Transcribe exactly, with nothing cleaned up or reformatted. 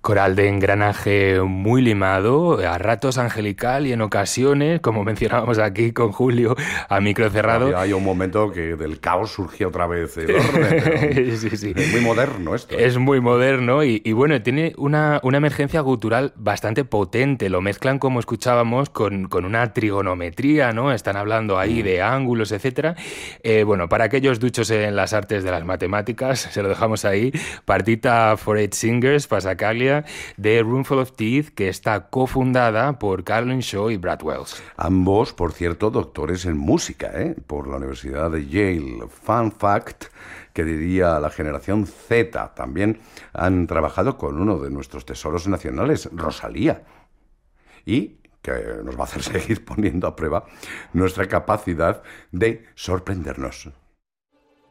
Coral de engranaje muy limado, a ratos angelical y en ocasiones, como mencionábamos aquí con Julio, a micro cerrado. Hay un momento que del caos surge otra vez el orden, pero sí, sí. Es muy moderno esto. Es muy moderno y, y bueno, tiene una, una emergencia gutural bastante potente. Lo mezclan, como escuchábamos, con, con una trigonometría, ¿no? Están hablando ahí Mm. de ángulos, etcétera. Eh, bueno, para aquellos duchos en las artes de las matemáticas, se lo dejamos ahí. Partita for Eight Singers, Passacaglia, de Roomful of Teeth, que está cofundada por Carolyn Shaw y Brad Wells. Ambos, por cierto, doctores en música, ¿eh? Por la Universidad de Yale. Fun fact, que diría la generación Z. También han trabajado con uno de nuestros tesoros nacionales, Rosalía. Y que nos va a hacer seguir poniendo a prueba nuestra capacidad de sorprendernos.